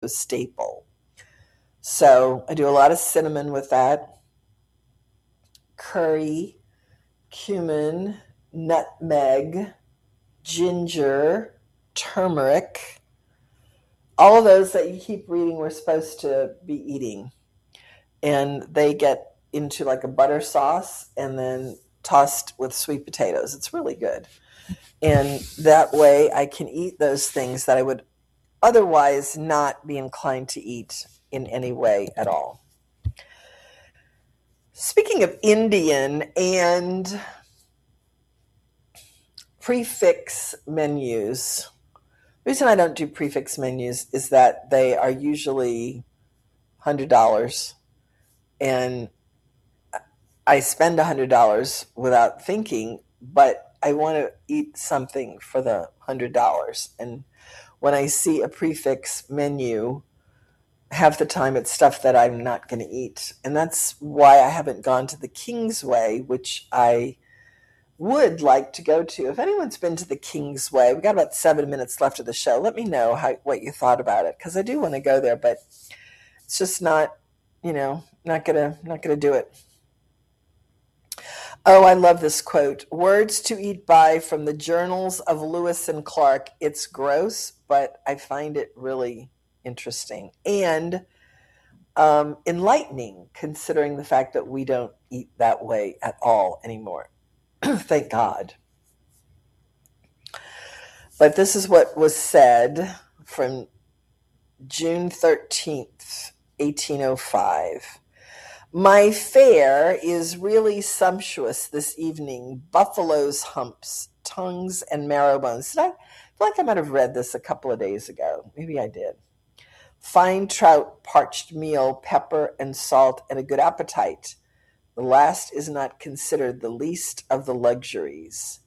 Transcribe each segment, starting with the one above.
a staple. So I do a lot of cinnamon with that, curry, cumin, nutmeg, ginger, turmeric, all of those that you keep reading we're supposed to be eating. And they get into like a butter sauce and then tossed with sweet potatoes. It's really good. And that way I can eat those things that I would otherwise not be inclined to eat in any way at all. Speaking of Indian and prefix menus, the reason I don't do prefix menus is that they are usually $100, and I spend $100 without thinking, but I want to eat something for the $100. And when I see a prefix menu, half the time it's stuff that I'm not going to eat. And that's why I haven't gone to the Kingsway, which I would like to go to. If anyone's been to the Kingsway, we got about 7 minutes left of the show. Let me know what you thought about it, because I do want to go there, but it's just not gonna do it. Oh, I love this quote. Words to eat by from the journals of Lewis and Clark. It's gross, but I find it really interesting and enlightening, considering the fact that we don't eat that way at all anymore. Thank God. But this is what was said from June 13th, 1805. My fare is really sumptuous this evening. Buffalo's humps, tongues, and marrow bones. I feel like I might have read this a couple of days ago. Maybe I did. Fine trout, parched meal, pepper and salt, and a good appetite. The last is not considered the least of the luxuries.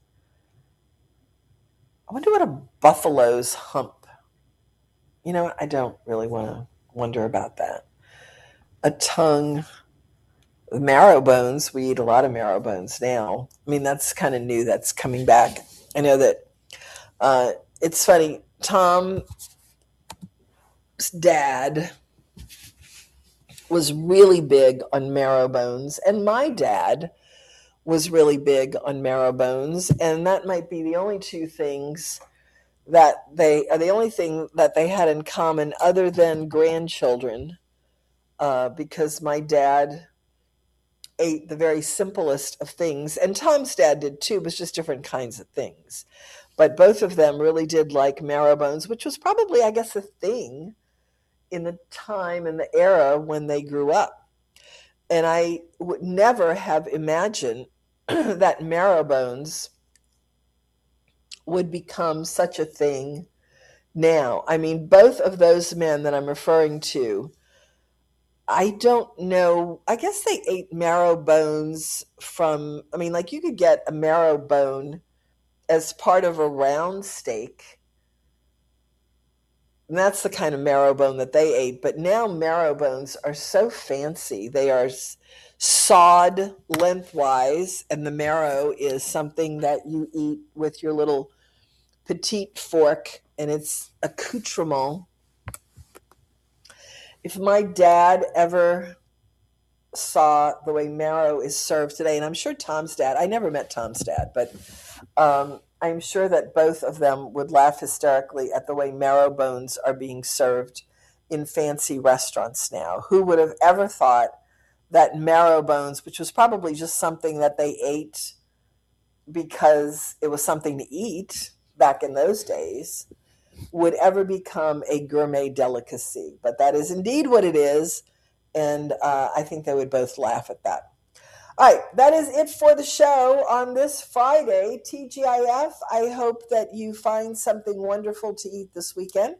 I wonder what a buffalo's hump. You know what? I don't really want to wonder about that. A tongue, marrow bones. We eat a lot of marrow bones now. I mean, that's kind of new. That's coming back. I know that it's funny. Tom's dad was really big on marrow bones, and my dad was really big on marrow bones, and that might be the only two things that they are the only thing that they had in common other than grandchildren, because my dad ate the very simplest of things, and Tom's dad did too, but just different kinds of things. But both of them really did like marrow bones, which was probably, I guess, a thing in the time and the era when they grew up. And I would never have imagined that marrow bones would become such a thing now. I mean, both of those men that I'm referring to, I don't know. I guess they ate marrow bones from, I mean, like you could get a marrow bone as part of a round steak. And that's the kind of marrow bone that they ate. But now marrow bones are so fancy. They are sawed lengthwise, and the marrow is something that you eat with your little petite fork, and it's accoutrement. If my dad ever saw the way marrow is served today, and I'm sure Tom's dad, I never met Tom's dad, but I'm sure that both of them would laugh hysterically at the way marrow bones are being served in fancy restaurants now. Who would have ever thought that marrow bones, which was probably just something that they ate because it was something to eat back in those days, would ever become a gourmet delicacy? But that is indeed what it is, and I think they would both laugh at that. All right, that is it for the show on this Friday, TGIF. I hope that you find something wonderful to eat this weekend.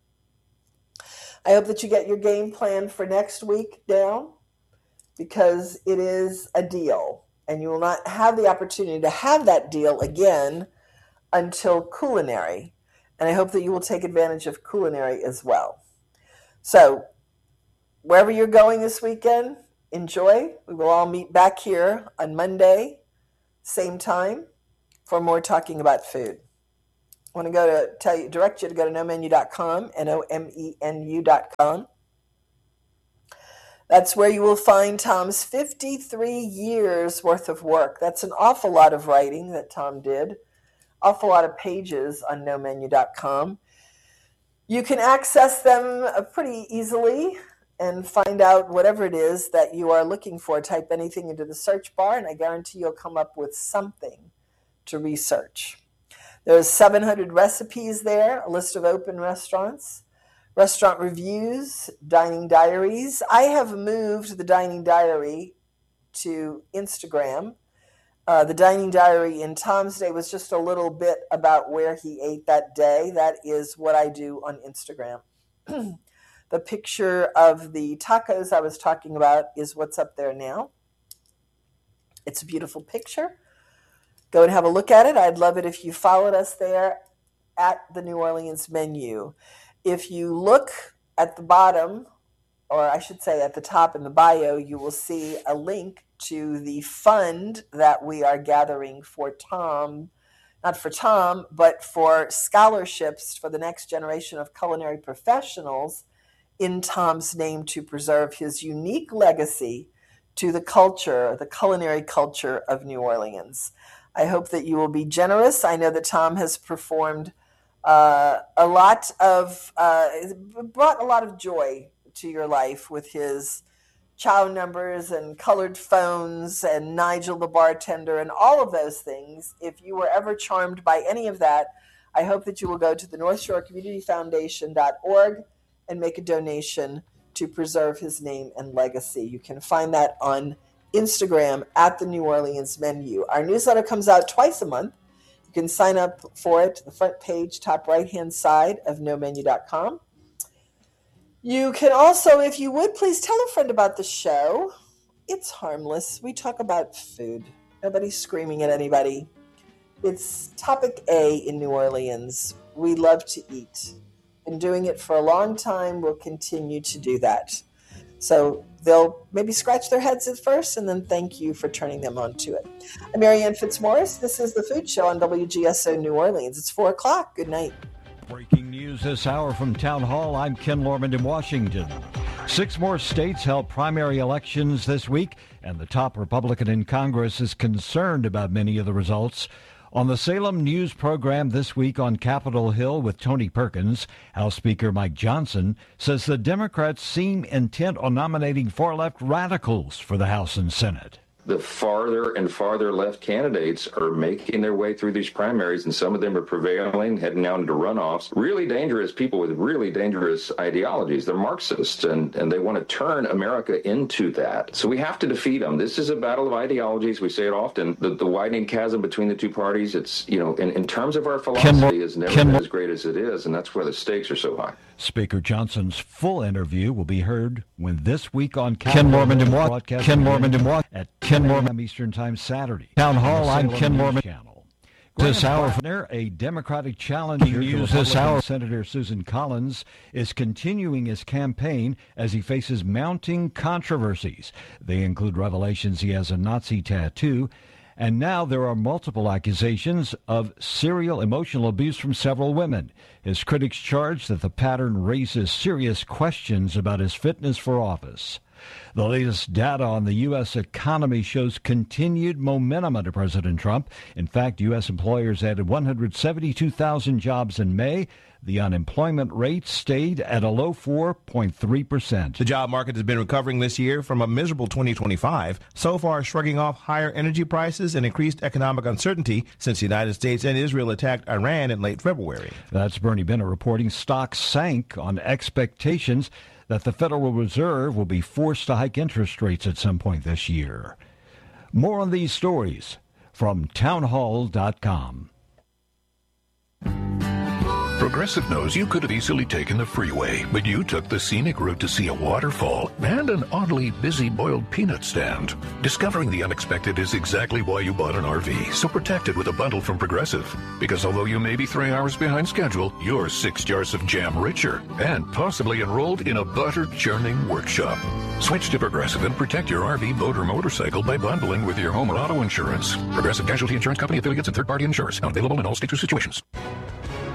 I hope that you get your game plan for next week down, because it is a deal, and you will not have the opportunity to have that deal again until Culinary. And I hope that you will take advantage of Culinary as well. So, wherever you're going this weekend, enjoy. We will all meet back here on Monday, same time, for more talking about food. I want to direct you to go to nomenu.com, nomenu.com. That's where you will find Tom's 53 years worth of work. That's an awful lot of writing that Tom did, awful lot of pages on nomenu.com. You can access them pretty easily and find out whatever it is that you are looking for. Type anything into the search bar, and I guarantee you'll come up with something to research. There's 700 recipes there, a list of open restaurants, restaurant reviews, dining diaries. I have moved the dining diary to Instagram. The dining diary in Tom's day was just a little bit about where he ate that day. That is what I do on Instagram. The picture of the tacos I was talking about is what's up there now. It's a beautiful picture. Go and have a look at it. I'd love it if you followed us there at the New Orleans Menu. If you look at the bottom, or I should say at the top in the bio, you will see a link to the fund that we are gathering for Tom, not for Tom, but for scholarships for the next generation of culinary professionals in Tom's name to preserve his unique legacy to the culture, the culinary culture of New Orleans. I hope that you will be generous. I know that Tom has performed brought a lot of joy to your life with his chow numbers and colored phones and Nigel the bartender and all of those things. If you were ever charmed by any of that, I hope that you will go to the North Shore Community Foundation.org and make a donation to preserve his name and legacy. You can find that on Instagram at the New Orleans Menu. Our newsletter comes out twice a month. You can sign up for it, the front page, top right-hand side of nomenu.com. You can also, if you would, please tell a friend about the show. It's harmless. We talk about food. Nobody's screaming at anybody. It's topic A in New Orleans. We love to eat. Been doing it for a long time. We'll continue to do that. So they'll maybe scratch their heads at first and then thank you for turning them on to it. I'm Marianne Fitzmaurice. This is The Food Show on WGSO New Orleans. It's 4 o'clock. Good night. Breaking news this hour from Town Hall. I'm Ken Lorman in Washington. 6 more states held primary elections this week, and the top Republican in Congress is concerned about many of the results. On the Salem News program this week on Capitol Hill with Tony Perkins, House Speaker Mike Johnson says the Democrats seem intent on nominating far-left radicals for the House and Senate. The farther and farther left candidates are making their way through these primaries, and some of them are prevailing, heading down into runoffs. Really dangerous people with really dangerous ideologies. They're Marxists, and they want to turn America into that. So we have to defeat them. This is a battle of ideologies. We say it often. The widening chasm between the two parties, it's, in terms of our philosophy, is never been as great as it is, and that's where the stakes are so high. Speaker Johnson's full interview will be heard when this week on Ken Lorman at 10 Mormon Eastern Time Saturday. Town Hall, I'm Ken Lorman. This hour, a Democratic challenger to this hour, Senator Susan Collins, is continuing his campaign as he faces mounting controversies. They include revelations he has a Nazi tattoo, and now there are multiple accusations of serial emotional abuse from several women. His critics charge that the pattern raises serious questions about his fitness for office. The latest data on the U.S. economy shows continued momentum under President Trump. In fact, U.S. employers added 172,000 jobs in May. The unemployment rate stayed at a low 4.3%. The job market has been recovering this year from a miserable 2025, so far shrugging off higher energy prices and increased economic uncertainty since the United States and Israel attacked Iran in late February. That's Bernie Bennett reporting stocks sank on expectations that the Federal Reserve will be forced to hike interest rates at some point this year. More on these stories from townhall.com. Progressive knows you could have easily taken the freeway, but you took the scenic route to see a waterfall and an oddly busy boiled peanut stand. Discovering the unexpected is exactly why you bought an RV, so protect it with a bundle from Progressive. Because although you may be 3 hours behind schedule, you're 6 jars of jam richer and possibly enrolled in a butter churning workshop. Switch to Progressive and protect your RV, boat, or motorcycle by bundling with your home or auto insurance. Progressive Casualty Insurance Company affiliates and third-party insurers. Not available in all states or situations.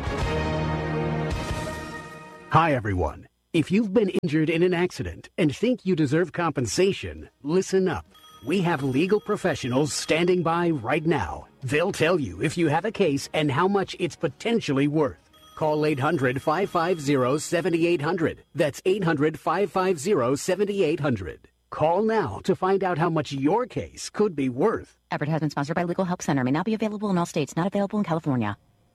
Hi, everyone. If you've been injured in an accident and think you deserve compensation, listen up. We have legal professionals standing by right now. They'll tell you if you have a case and how much it's potentially worth. Call 800-550-7800. That's 800-550-7800. Call now to find out how much your case could be worth. Advertisement sponsored by Legal Help Center. May not be available in all states. Not available in California.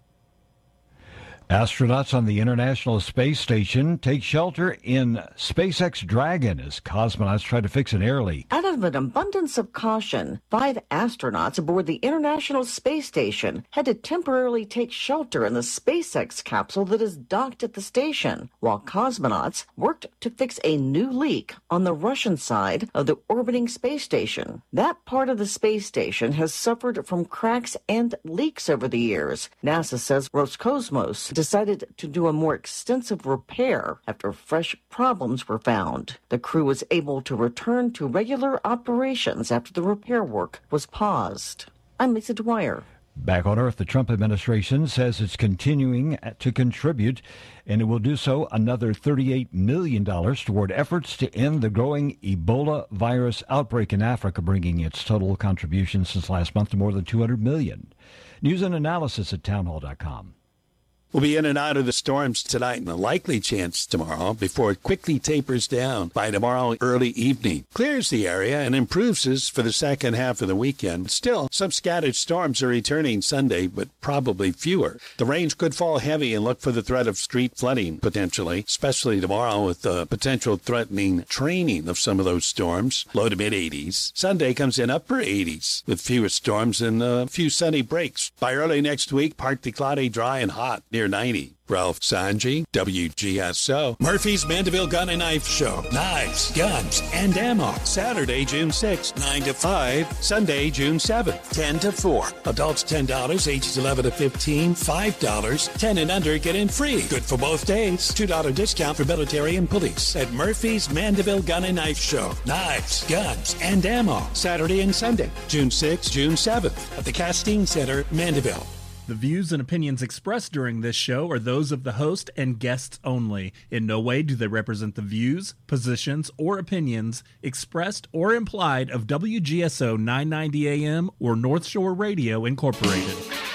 Astronauts on the International Space Station take shelter in SpaceX Dragon as cosmonauts try to fix an air leak. Out of an abundance of caution, 5 astronauts aboard the International Space Station had to temporarily take shelter in the SpaceX capsule that is docked at the station, while cosmonauts worked to fix a new leak on the Russian side of the orbiting space station. That part of the space station has suffered from cracks and leaks over the years. NASA says Roscosmos decided to do a more extensive repair after fresh problems were found. The crew was able to return to regular operations after the repair work was paused. I'm Lisa Dwyer. Back on Earth, the Trump administration says it's continuing to contribute, and it will do so another $38 million toward efforts to end the growing Ebola virus outbreak in Africa, bringing its total contribution since last month to more than $200 million. News and analysis at townhall.com. We'll be in and out of the storms tonight and a likely chance tomorrow before it quickly tapers down by tomorrow early evening. Clears the area and improves us for the second half of the weekend. Still, some scattered storms are returning Sunday, but probably fewer. The rains could fall heavy and look for the threat of street flooding potentially, especially tomorrow with the potential threatening training of some of those storms. Low to mid-80s. Sunday comes in upper 80s with fewer storms and a few sunny breaks. By early next week, partly cloudy, dry, and hot near 90. Ralph Sanji, WGSO. Murphy's Mandeville Gun and Knife Show. Knives, guns, and ammo. Saturday, June 6th, 9 to 5. Sunday, June 7th, 10 to 4. Adults $10, ages 11 to 15, $5. 10 and under get in free. Good for both days. $2 discount for military and police at Murphy's Mandeville Gun and Knife Show. Knives, guns, and ammo. Saturday and Sunday, June 6th, June 7th at the Castine Center, Mandeville. The views and opinions expressed during this show are those of the host and guests only. In no way do they represent the views, positions, or opinions expressed or implied of WGSO 990 AM or North Shore Radio Incorporated.